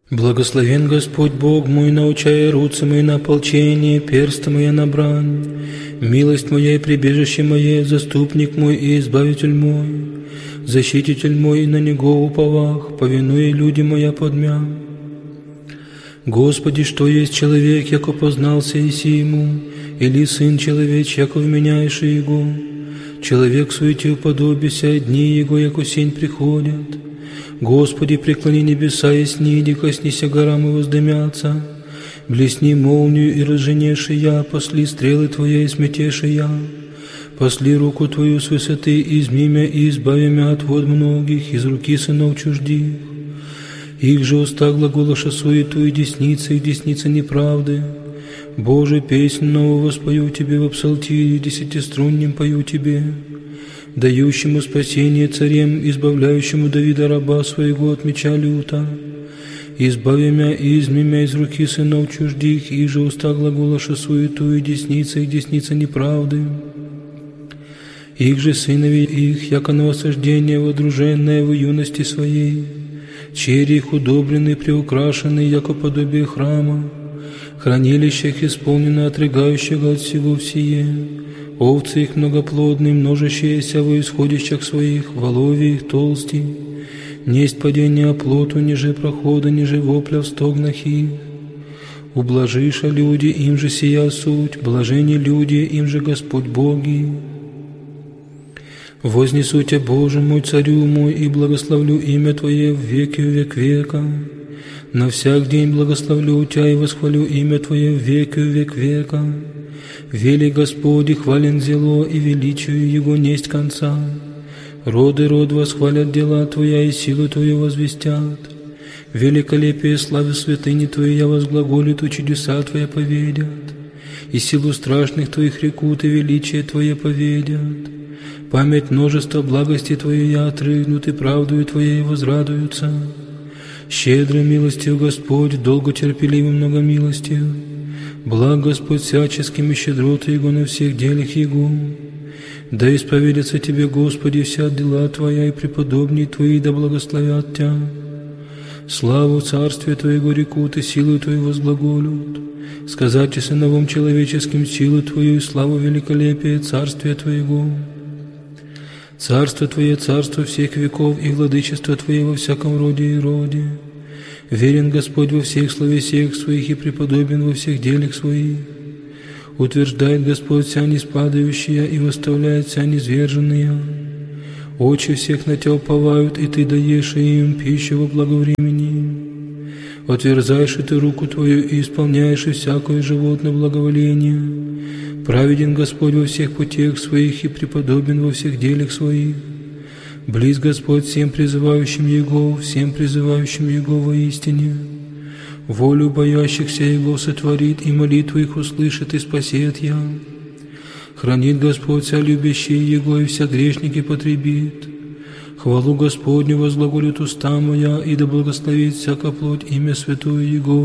Благословен Господь Бог мой, научая руцы мои на ополчение, персты мои на брань. Милость моя и прибежище мое, заступник мой и избавитель мой, защититель мой, и на него уповах, повинуя люди моя подмя. Господи, что есть человек, яко познался иси ему, или сын человеч, яко вменяешь его? Человек суете уподобися, дни его, яко сень приходят. Господи, преклони небеса и сниди, коснися горам и воздымятся. Блесни молнию и разженеши я, посли стрелы Твоя и сметеши я. Посли руку Твою с высоты, изми мя и избави мя от вод многих, из руки сынов чуждих. Их же уста глаголоша суету и десницы, их десницы неправды. Боже, песнь новую воспою Тебе в псалтире, десятиструннем пою Тебе. Дающему спасение царем, избавляющему Давида раба своего от меча люта. Избави мя и изми мя из руки сынов чуждих, и же уста глаголоша суету и десница неправды. Их же сынови их, яко на осаждение водруженное в юности своей, черри их удобрены, приукрашены, яко подобие храма, хранилищах исполнено отрыгающего от всего всее. Овцы их многоплодны, множащиеся во исходищах своих, волови их толсти. Несть падения оплоту, ниже прохода, ниже вопля в стогнах их. Ублажиша люди, им же сия суть, блажени люди, им же Господь Боги. Вознесу Тебя, Боже мой, царю мой, и благословлю имя Твое в веки век века. На всяк день благословлю Тебя и восхвалю имя Твое в веки век века. Вели Господи, хвален зело, и величию Его несть конца. Роды род восхвалят дела Твоя, и силу Твою возвестят. Великолепие славы святыни Твоей я возглаголю, и чудеса Твоя поведят. И силу страшных Твоих рекут, и величие Твое поведят. Память множества благости Твоей я отрыгнут, и правдою Твоей возрадуются. Щедрой милостью Господь, долго терпеливым многомилостью. Благ Господь всяческими щедроты Его на всех делах Его. Да исповедятся Тебе, Господи, вся дела Твоя, и преподобные Твои да благословят Тебя. Славу Царствия Твоего рекут, и силу Твою возглаголют. Сказать и сыновом человеческим силу Твою, и славу великолепия Царствия Твоего. Царство Твое, царство всех веков, и владычество Твое во всяком роде и роде. Верен Господь во всех словесиях своих и преподобен во всех делах своих. Утверждает Господь вся неспадающая и восставляет вся низверженная. Очи всех на Тебя уповают, и Ты даешь им пищу во благовремени. Отверзаешь Ты руку Твою и исполняешь всякое животное благоволение. Праведен Господь во всех путях своих и преподобен во всех делах своих. Близ Господь всем призывающим Его, всем призывающим Его воистине. Волю боящихся Его сотворит, и молитву их услышит, и спасет я. Хранит Господь вся любящие Его, и вся грешники потребит. Хвалу Господню возглаголит уста моя, и да благословит всяка плоть имя святое Его.